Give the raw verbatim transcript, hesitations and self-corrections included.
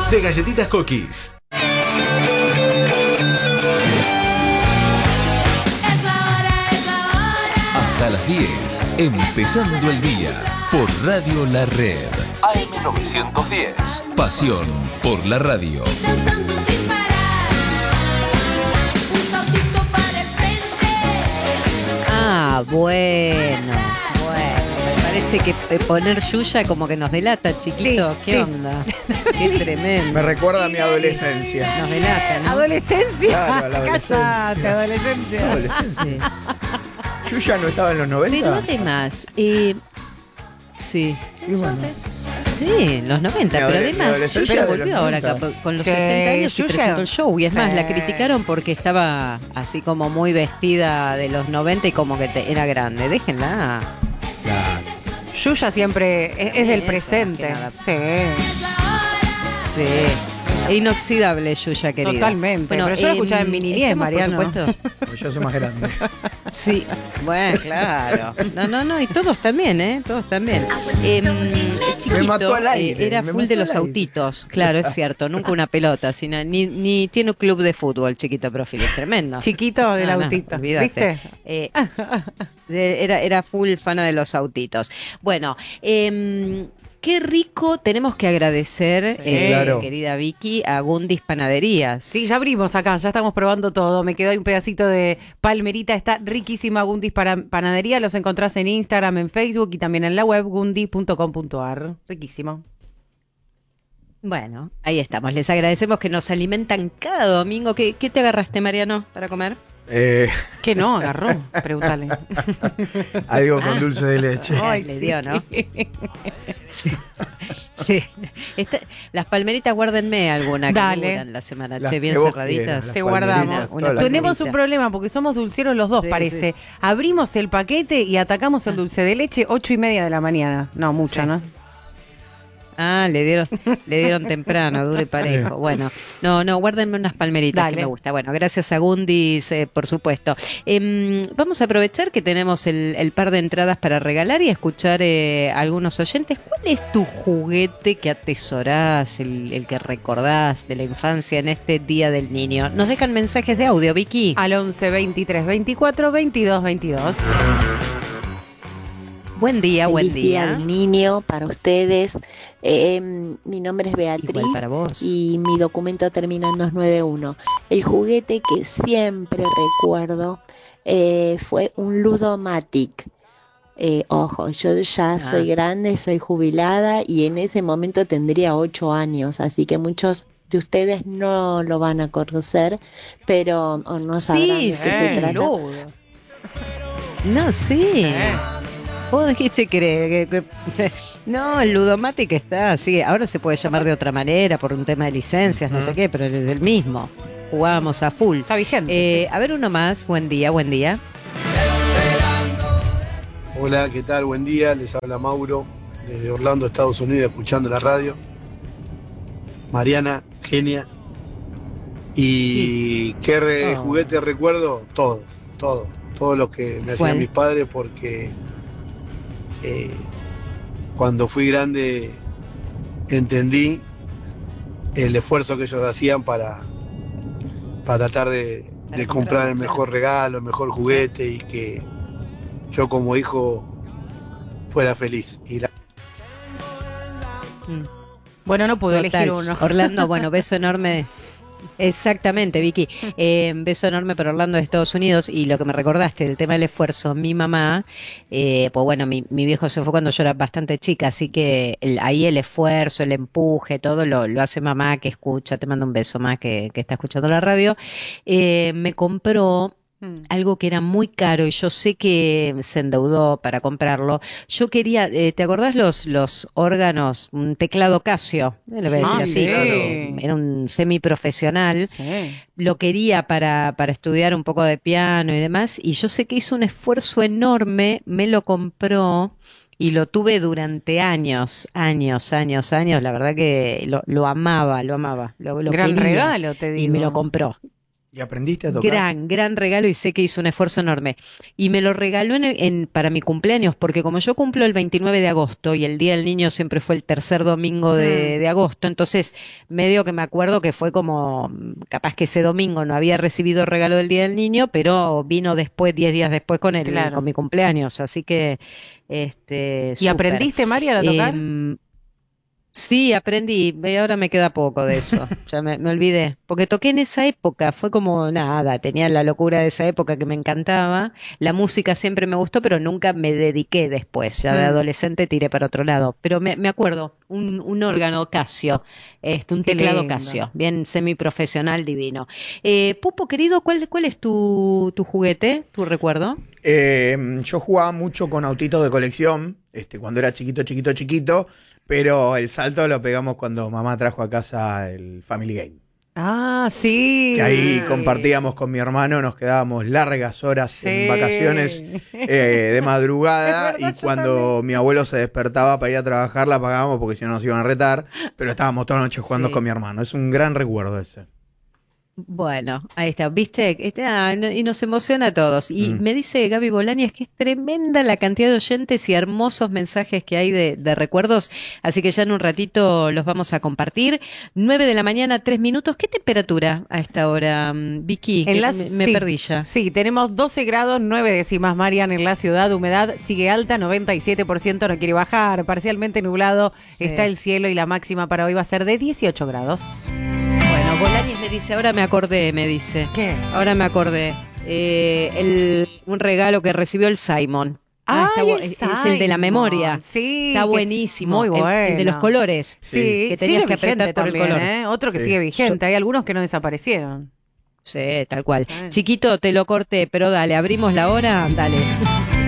de Galletitas Cookies. Hasta las diez, empezando el día por Radio La Red. A M novecientos diez. Pasión por la radio. Ah, bueno, bueno. Me parece que poner Yuya como que nos delata, chiquito. Sí, ¿Qué sí. onda? Qué tremendo. Me recuerda a mi adolescencia. Nos delata, ¿no? ¿Adolescencia? Claro, la adolescencia. Cállate, adolescencia. Adolescencia. Sí. Yo ya no estaba en los noventa. Pero además, eh, sí. Y bueno, Sí, en los noventa, Mi pero adole- mi además adolescencia Yuya de los volvió ahora noventa. acá con los Sí, sesenta años y Yuya. presentó el show. Y es más, Sí. la criticaron porque estaba así como muy vestida de los noventa y como que te- era grande. Déjenla. claro. Yuya siempre es, es del Eso, presente. que nada. Sí. Sí. Inoxidable, Yuya, querida. Totalmente. Pero yo la escuchaba en mi niñez, estamos, Mariano. Por supuesto. Porque yo soy más grande. Sí, bueno, claro. No, no, no, y todos también, ¿eh? Todos también. Eh, chiquito, Me mató al aire, eh, era me full mató de al los aire. autitos. Claro, es cierto. Nunca una pelota, sino, ni, ni tiene un club de fútbol, chiquito, perfil. Es tremendo. Chiquito del No, no, autito. olvídate. ¿Viste? Eh, de- era, era full fana de los autitos. Bueno, eh, qué rico tenemos que agradecer, eh, Claro. querida Vicky, a Gundis Panaderías. Sí, ya abrimos acá, ya estamos probando todo. Me quedó ahí un pedacito de palmerita, está riquísima Gundis para Panadería. Los encontrás en Instagram, en Facebook y también en la web gundi punto com punto ar. Riquísimo. Bueno, ahí estamos. Les agradecemos que nos alimentan cada domingo. ¿Qué, qué te agarraste, Mariano, para comer? Eh, ¿Qué no? Agarró, pregúntale. algo con dulce de leche. Ay, Le sí. dio, ¿no? Sí. Sí. Esta- las palmeritas, guárdenme alguna que Dale. duran la semana. Las che, bien que vos cerraditas. quieras, Te las guardamos. palmeritas, Una todas las- Tenemos un palmerita. problema porque somos dulceros los dos, Sí, parece. Abrimos el paquete y atacamos el dulce de leche ocho y media de la mañana. No, mucha, Sí. ¿no? Ah, le dieron, le dieron temprano, duro y parejo. Bueno, no, no, guárdenme unas palmeritas Dale. que me gusta. Bueno, gracias a Gundis, eh, por supuesto. Em, vamos a aprovechar que tenemos el, el par de entradas para regalar y escuchar eh, a algunos oyentes. ¿Cuál es tu juguete que atesorás, el, el que recordás de la infancia en este Día del Niño? Nos dejan mensajes de audio, Vicky. Al once, veintitrés, veinticuatro, veintidós, veintidós. Buen día, buen Feliz día día. del niño para ustedes. Eh, mi nombre es Beatriz Igual para vos. y mi documento termina en doscientos noventa y uno. El juguete que siempre recuerdo eh, fue un Ludomatic. Eh, ojo, yo ya Ah. soy grande, soy jubilada y en ese momento tendría ocho años, así que muchos de ustedes no lo van a conocer, pero o no sabrán Sí, de qué sí. se Eh, trata. Ludo. No, sí. Eh. ¿Vos de qué te crees? Que- que- No, el Ludomatic está así. Ahora se puede llamar de otra manera por un tema de licencias, no sé qué, pero es el mismo. Jugábamos a full. Está vigente. Eh, a ver, uno más. Buen día, buen día. Hola, ¿qué tal? Buen día, les habla Mauro desde Orlando, Estados Unidos, escuchando la radio. Mariana, genia. Y qué re- Oh. juguete recuerdo, todo, todo, todos los que me hacían ¿Cuál? mis padres, porque eh, cuando fui grande entendí el esfuerzo que ellos hacían para, para tratar de, Para de comprar, comprar el claro. mejor regalo, el mejor juguete y que yo como hijo fuera feliz. Y la- Bueno, no pude Total. elegir uno. Orlando, bueno, beso enorme. Exactamente, Vicky. Eh, beso enorme para Orlando de Estados Unidos. Y lo que me recordaste del tema del esfuerzo, mi mamá, eh, pues bueno, mi, mi viejo se fue cuando yo era bastante chica, así que el- ahí el esfuerzo, el empuje, todo lo, lo hace mamá que escucha. Te mando un beso más que, que está escuchando la radio. Eh, me compró Mm. algo que era muy caro y yo sé que se endeudó para comprarlo. Yo quería, eh, ¿te acordás los, los órganos? Un teclado Casio, eh, le voy a decir Ah, así, sí. claro. Era un semiprofesional. Sí. Lo quería para, para estudiar un poco de piano y demás, y yo sé que hizo un esfuerzo enorme, me lo compró y lo tuve durante años, años, años, años. La verdad que lo, lo amaba, lo amaba. Lo, lo Gran quería. regalo, te digo. Y me lo compró. ¿Y aprendiste a tocar? Gran, gran regalo y sé que hizo un esfuerzo enorme. Y me lo regaló en, en- para mi cumpleaños, porque como yo cumplo el veintinueve de agosto y el Día del Niño siempre fue el tercer domingo de, Mm. de agosto, entonces medio que me acuerdo que fue como, capaz que ese domingo no había recibido regalo del Día del Niño, pero vino después, diez días después con el, Claro. con mi cumpleaños, así que, este, ¿Y súper. aprendiste, Marian, a tocar? Em, Sí, aprendí, y ahora me queda poco de eso, ya me, me olvidé, porque toqué en esa época, fue como nada, tenía la locura de esa época que me encantaba, la música siempre me gustó, pero nunca me dediqué después, ya de Mm. adolescente tiré para otro lado, pero me, me acuerdo, un, un órgano Casio, este, un Qué teclado lindo. Casio, bien semiprofesional, divino. Eh, Pupo, querido, ¿cuál, cuál es tu, tu juguete, tu recuerdo? Eh, yo jugaba mucho con autitos de colección, este, cuando era chiquito, chiquito, chiquito, pero el salto lo pegamos cuando mamá trajo a casa el Family Game. Ah, sí. Que ahí compartíamos con mi hermano, nos quedábamos largas horas Sí. en vacaciones eh, de madrugada, Es verdad, y yo cuando mi abuelo se despertaba para ir a trabajar la apagábamos porque si no nos iban a retar, pero estábamos toda la noche jugando Sí. con mi hermano. Es un gran recuerdo ese. Bueno, ahí está, viste, Este, ah, no- y nos emociona a todos. Y Mm. me dice Gaby Bolaños que es tremenda la cantidad de oyentes y hermosos mensajes que hay de, de recuerdos, así que ya en un ratito los vamos a compartir. Nueve de la mañana, tres minutos. ¿Qué temperatura a esta hora, mm, Vicky? En Que la- me, me sí, perdí ya. Sí, tenemos doce grados, nueve décimas, Marian, en la ciudad. Humedad sigue alta, noventa y siete por ciento, no quiere bajar. Parcialmente nublado Sí. está el cielo y la máxima para hoy va a ser de dieciocho grados. Bueno, Bolaños me dice, ahora me acordé, me dice. ¿Qué? Ahora me acordé. Eh, el, un regalo que recibió el Simon. Ah, está Ay, bu- el es, es el de la Simon. memoria. Sí, Está que- buenísimo. muy El- bueno. El, de los colores. Sí, que tenías sigue que apretar vigente por el también, color. ¿eh? Otro que Sí. sigue vigente. Hay algunos que no desaparecieron. Sí, tal cual. Ah. Chiquito, te lo corté, pero dale, abrimos la hora, dale.